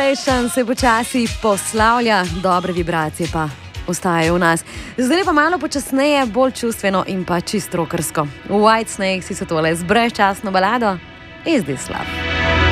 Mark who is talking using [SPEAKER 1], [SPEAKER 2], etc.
[SPEAKER 1] Generation se počasi poslavlja, dobre vibracije pa ostajajo v nas. Zdaj pa malo počasneje, bolj čustveno in pa čisto rokersko. Whitesnake si so tole z brezčasno balado Is This Love.